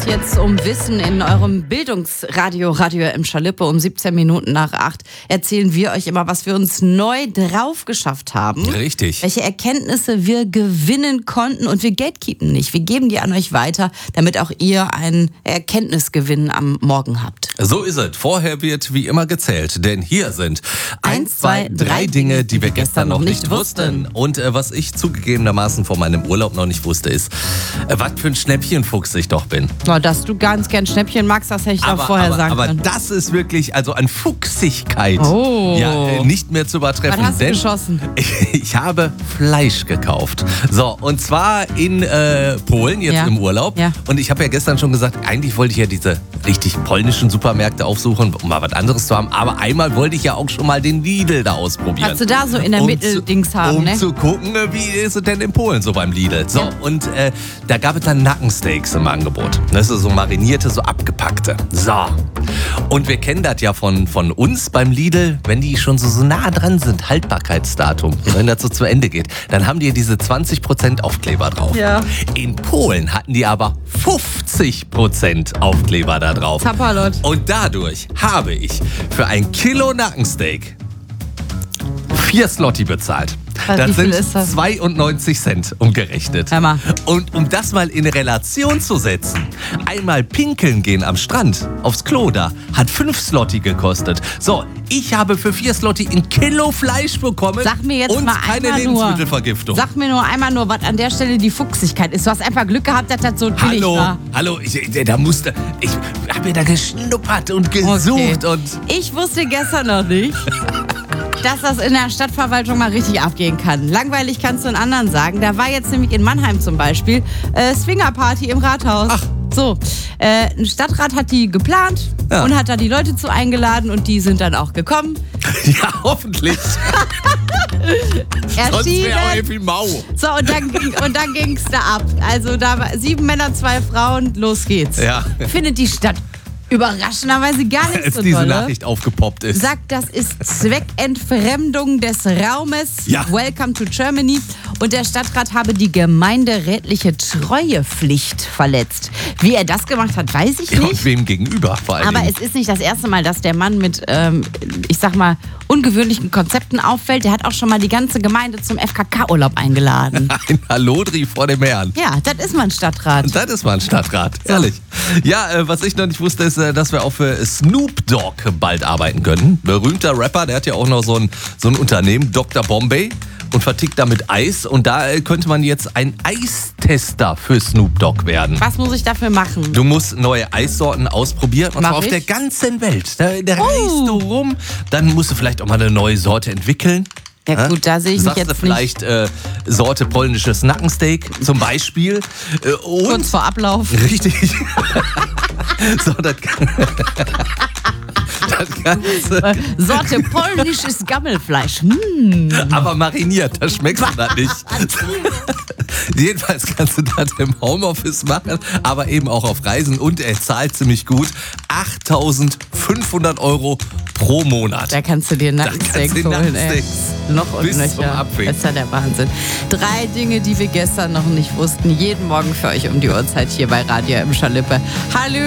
jetzt um Wissen in eurem Bildungsradio, Radio im Schalippe um 17 Minuten nach 8. Erzählen wir euch immer, was wir uns neu drauf geschafft haben. Richtig. Welche Erkenntnisse wir gewinnen konnten und wir gatekeepen nicht. Wir geben die an euch weiter, damit auch ihr einen Erkenntnisgewinn am Morgen habt. So ist es. Vorher wird wie immer gezählt, denn hier sind 1, 2, 3 Dinge, die wir gestern noch nicht wussten. Und was ich zugegebenermaßen vor meinem Urlaub noch nicht wusste, ist, was für ein Schnäppchenfuchs ich doch bin. Ja, dass du ganz gern Schnäppchen magst, das hätte ich doch vorher sagen können. Aber das ist wirklich, also an Fuchsigkeit, nicht mehr zu übertreffen. Was hast du geschossen? Ich habe Fleisch gekauft. So, und zwar in Polen, jetzt im Urlaub. Ja. Und ich habe ja gestern schon gesagt, eigentlich wollte ich ja diese richtig polnischen Supermärkte aufsuchen, um mal was anderes zu haben. Aber einmal wollte ich ja auch schon mal den Lidl da ausprobieren. Kannst du da so in der Mitteldings haben, ne? Um zu gucken, wie ist es denn in Polen so beim Lidl. So, und da gab es dann Nackensteaks im Angebot. Das ist so marinierte, so abgepackte. So. Und wir kennen das ja von uns beim Lidl, wenn die schon so nah dran sind, Haltbarkeitsdatum, wenn das so zu Ende geht, dann haben die diese 20% Aufkleber drauf. Ja. In Polen hatten die aber 50% Aufkleber da drauf. Zapperlot. Und dadurch habe ich für 1 Kilo Nackensteak 4 Zloty bezahlt. Das sind 92 Cent umgerechnet. Hammer. Und um das mal in Relation zu setzen, einmal pinkeln gehen am Strand, aufs Klo da, hat 5 Zloty gekostet. So, ich habe für 4 Zloty 1 Kilo Fleisch bekommen. Sag mir jetzt und mal keine einmal Lebensmittelvergiftung. Sag mir nur einmal, was an der Stelle die Fuchsigkeit ist. Du hast einfach Glück gehabt, dass das so billig war. Hallo, ich habe mir da geschnuppert und gesucht. Und ich wusste gestern noch nicht, dass das in der Stadtverwaltung mal richtig abgehen kann. Langweilig kannst du einen anderen sagen. Da war jetzt nämlich in Mannheim zum Beispiel Swingerparty im Rathaus. Ach. So, ein Stadtrat hat die geplant und hat da die Leute zu eingeladen und die sind dann auch gekommen. Ja, hoffentlich. Sonst wäre auch irgendwie mau. So, und dann ging's da ab. Also da war 7 Männer, 2 Frauen, los geht's. Ja. Findet die Stadt überraschenderweise gar nicht so als diese dolle. Nachricht aufgepoppt ist. Sagt, das ist Zweckentfremdung des Raumes. Ja. Welcome to Germany. Und der Stadtrat habe die gemeinderätliche Treuepflicht verletzt. Wie er das gemacht hat, weiß ich nicht. Und wem gegenüber vor allem. Aber es ist nicht das erste Mal, dass der Mann mit, ich sag mal, ungewöhnlichen Konzepten auffällt. Der hat auch schon mal die ganze Gemeinde zum FKK-Urlaub eingeladen. Ein Hallodri vor dem Herrn. Ja, das ist mal ein Stadtrat. Das ist mal ein Stadtrat, ehrlich. Ja, was ich noch nicht wusste, ist, dass wir auch für Snoop Dogg bald arbeiten können. Berühmter Rapper, der hat ja auch noch so ein Unternehmen, Dr. Bombay, und vertickt damit Eis. Und da könnte man jetzt ein Eistester für Snoop Dogg werden. Was muss ich dafür machen? Du musst neue Eissorten ausprobieren, und zwar auf der ganzen Welt. Da reist du rum, dann musst du vielleicht auch mal eine neue Sorte entwickeln. Ja gut, da sehe ich mich jetzt nicht. Vielleicht Sorte polnisches Nackensteak zum Beispiel. Und kurz vor Ablauf. Richtig. So, das Ganze. Sorte polnisches Gammelfleisch. Aber mariniert, da schmeckst du das nicht. Jedenfalls kannst du das im Homeoffice machen, aber eben auch auf Reisen. Und er zahlt ziemlich gut. 8.500 € pro Monat. Da kannst du dir Nackensteaks holen, ey. Noch und nöcher. Das ist ja der Wahnsinn. 3 Dinge, die wir gestern noch nicht wussten. Jeden Morgen für euch um die Uhrzeit hier bei Radio im Schalippe. Hallo.